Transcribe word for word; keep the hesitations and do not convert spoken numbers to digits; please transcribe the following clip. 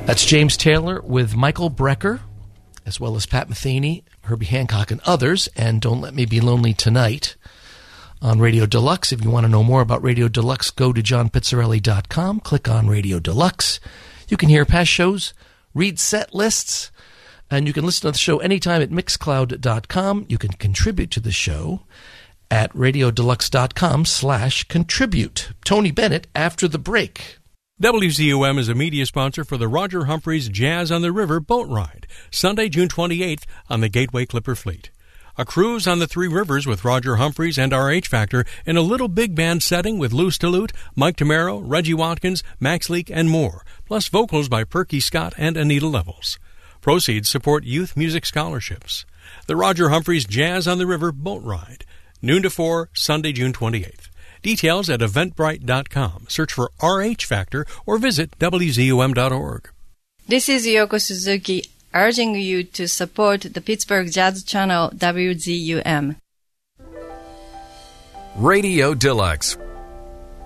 That's James Taylor with Michael Brecker, as well as Pat Metheny, Herbie Hancock, and others, and Don't Let Me Be Lonely Tonight on Radio Deluxe. If you want to know more about Radio Deluxe, go to john pizzarelli dot com, click on Radio Deluxe. You can hear past shows, read set lists, and you can listen to the show anytime at mixcloud dot com. You can contribute to the show at radiodeluxe.com slash contribute. Tony Bennett after the break. W Z U M is a media sponsor for the Roger Humphreys Jazz on the River boat ride, Sunday, June twenty-eighth on the Gateway Clipper Fleet. A cruise on the Three Rivers with Roger Humphreys and R H Factor in a little big band setting with Lou Stillute, Mike Tamaro, Reggie Watkins, Max Leak, and more, plus vocals by Perky Scott and Anita Levels. Proceeds support youth music scholarships. The Roger Humphreys Jazz on the River boat ride, noon to four, Sunday, June twenty-eighth. Details at eventbrite dot com. Search for R H Factor or visit W Z U M dot org. This is Yoko Suzuki, urging you to support the Pittsburgh Jazz channel W Z U M. Radio Deluxe,